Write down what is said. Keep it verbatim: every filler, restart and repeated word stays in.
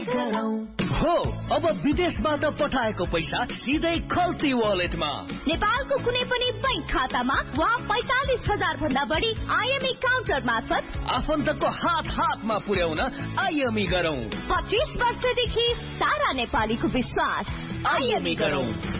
हो अब विदेशबाट पठाएको पैसा सिधै खल्ती वालेटमा नेपालको कुनै पनि बैंक खातामा वा पैंतालीस हजार भन्दा बढी आइएमई काउन्टर मार्फत आफन्तको हात हातमा पुर्याउन आइएमई गरौँ। पच्चीस वर्षदेखि सारा नेपालीको विश्वास आइएमई गरौँ।